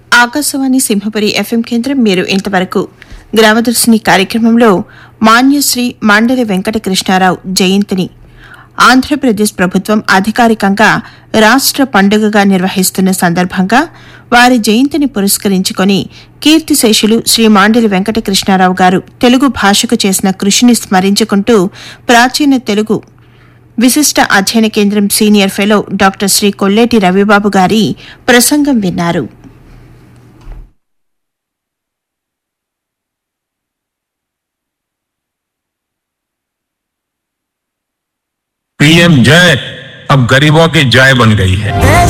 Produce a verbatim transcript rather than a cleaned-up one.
Akashvani Simhapuri FM కేంద్రం. మీరు ఇంతవరకు గ్రామదర్శిని కార్యక్రమంలో మాన్యశ్రీ మండలి వెంకట కృష్ణారావు జయంతిని ఆంధ్రప్రదేశ్ ప్రభుత్వం అధికారికంగా రాష్ట్ర పండుగగా నిర్వహిస్తున్న సందర్భంగా వారి జయంతిని పురస్కరించుకుని కీర్తిశేషులు శ్రీ మాండలి వెంకట కృష్ణారావు గారు తెలుగు భాషకు చేసిన కృషిని స్మరించుకుంటూ ప్రాచీన తెలుగు విశిష్ట అధ్యయన కేంద్రం senior fellow doctor Shri కొల్లేటి Ravibabu గారి ప్రసంగం విన్నారు. पीएम जय अब गरीबों की जय बन गई है।